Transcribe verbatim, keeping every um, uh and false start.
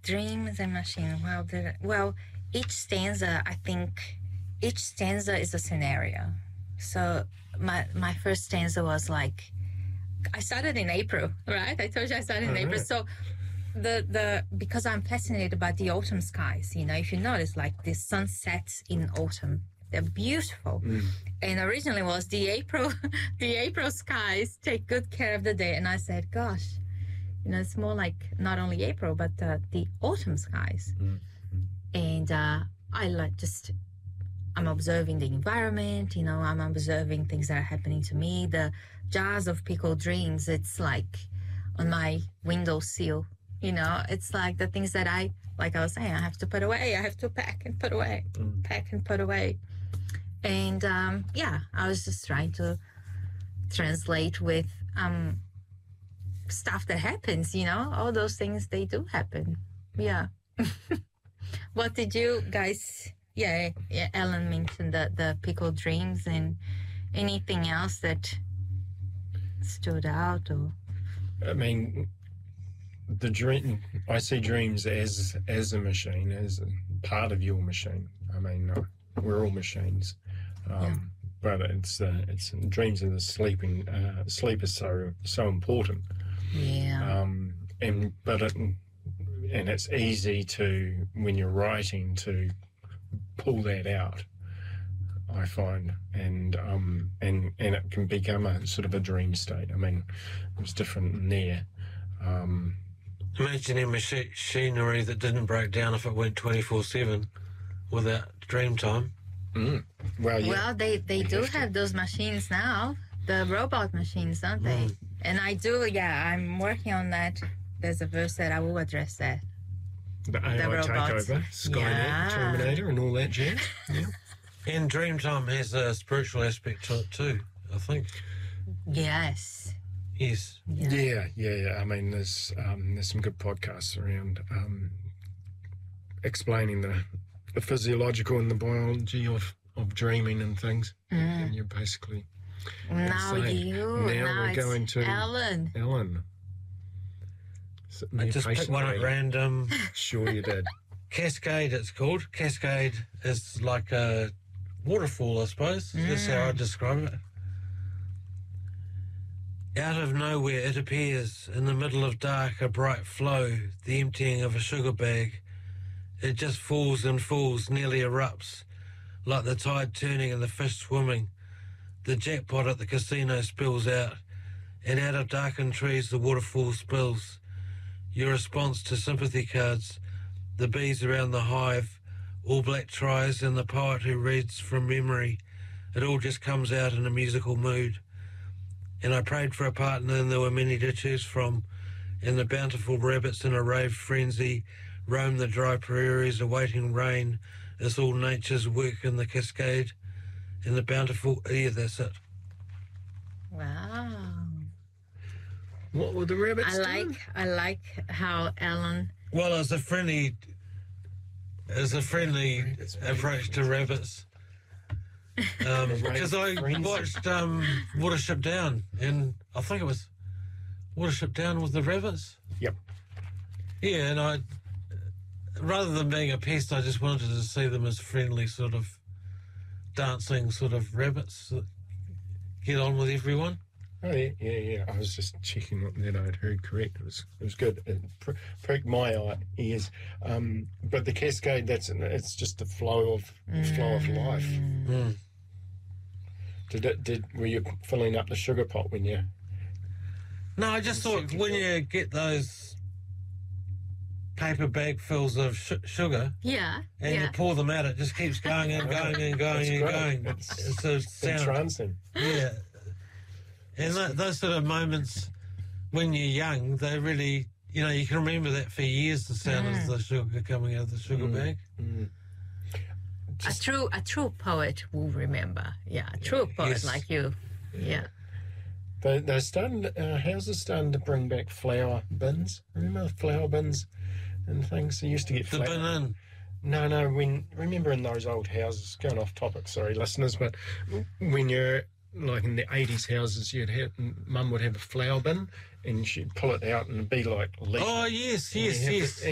Dreams and Machine. Well, the, well, each stanza, I think, each stanza is a scenario. So my my first stanza was like, I started in April, right? I told you I started in Oh, April. right. So the the because I'm fascinated by the autumn skies. You know, if you notice, like the sunsets in autumn, they're beautiful. Mm. And originally was the April, the April skies take good care of the day. And I said, gosh, you know, it's more like not only April, but uh, the autumn skies. Mm. And uh, I like just, I'm observing the environment, you know, I'm observing things that are happening to me. The jars of pickled dreams, it's like on my windowsill, you know, it's like the things that I, like I was saying, I have to put away, I have to pack and put away, Mm. pack and put away. And um, yeah, I was just trying to translate with um, stuff that happens, you know, all those things, they do happen. Yeah. What did you guys, yeah, yeah, Ellen mentioned the, the pickled dreams, and anything else that stood out? Or I mean, the dream. I see dreams as as a machine, as a part of your machine. I mean, uh, we're all machines, um, Yeah. but it's uh, it's dreams and the sleeping. Uh, sleep is so so important, yeah, um, and but it, and it's easy to, when you're writing, to pull that out, I find, and um and and it can become a sort of a dream state. I mean, it's different in there. Um, Imagining machi- machinery that didn't break down if it went twenty-four seven without dream time. mm, well, yeah, well, they, they You do have to. have those machines now, the robot machines, don't they? Mm. And I do, yeah, I'm working on that. There's a verse that I will address that. the A I robots. takeover, Skynet, Yeah. Terminator, and all that jazz. Yeah. And Dreamtime has a spiritual aspect to it too, I think. Yes. Yes. Yeah. yeah, yeah, yeah. I mean, there's um, there's some good podcasts around um, explaining the the physiological and the biology of, of dreaming and things. Mm. And you're basically Now insane. you, Now now we're it's going to- Ellen. Ellen. Sitting I there just picked one at patiently. random. Sure you did. Cascade, it's called. Cascade is like a waterfall, I suppose. That's how I describe it. Out of nowhere, it appears in the middle of dark, a bright flow, the emptying of a sugar bag. It just falls and falls, nearly erupts, like the tide turning and the fish swimming. The jackpot at the casino spills out, and out of darkened trees the waterfall spills. Your response to sympathy cards, the bees around the hive, all black tries, and the poet who reads from memory. It all just comes out in a musical mood. And I prayed for a partner, and there were many to choose from, and the bountiful rabbits in a rave frenzy roam the dry prairies awaiting rain. It's all nature's work in the cascade, and the bountiful, yeah, that's it. Wow. What were the rabbits I like doing? I like how Ellen. Well, it's a friendly, it's a friendly approach to rabbits. Um, because I watched um, Watership Down, and I think it was Watership Down with the rabbits. Yep. Yeah, and I, rather than being a pest, I just wanted to see them as friendly, sort of dancing sort of rabbits that get on with everyone. Oh yeah, yeah, yeah. I was just checking that I'd heard correct. It was, it was good. It pr- pricked my eye, ears. Um, but the cascade, that's it's just the flow of flow of life. Mm. Did it? Did were you filling up the sugar pot when you? No, I just thought when you get those paper bag fills of sh- sugar Yeah. and yeah. you pour them out, it just keeps going and going and going That's and great. going. It's It's a sound. entrancing. Yeah. And that, those sort of moments when you're young, they really, you know, you can remember that for years, the sound Mm. of the sugar coming out of the sugar Mm. bag. Mm. a true a true poet will remember. Yeah, a true poet Yes. like you. Yeah. They, they're starting. To, uh, houses starting to bring back flower bins. Remember the flower bins and things? They used to get The flower. bin in. No, no. When remember in those old houses, going off topic, sorry, listeners, but when you're like in the eighties houses, you'd have Mum would have a flower bin, and she'd pull it out and it'd be like leaf. Oh, yes, And you yes, have to- yes.